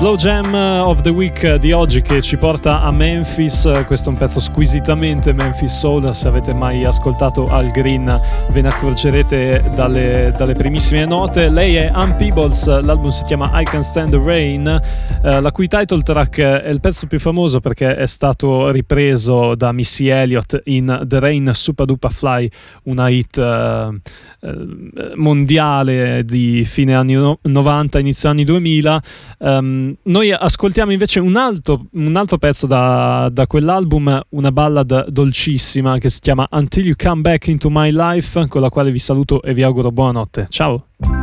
Slow Jam of the Week di oggi che ci porta a Memphis. Questo è un pezzo squisitamente Memphis Soul. Se avete mai ascoltato Al Green ve ne accorgerete dalle primissime note. Lei è Ann Peebles, l'album si chiama I Can Stand the Rain, la cui title track è il pezzo più famoso perché è stato ripreso da Missy Elliott in The Rain Supa Dupa Fly, una hit mondiale di fine anni 90, inizio anni 2000. Noi ascoltiamo invece un altro pezzo da quell'album, una ballad dolcissima che si chiama Until You Come Back Into My Life, con la quale vi saluto e vi auguro buonanotte. Ciao!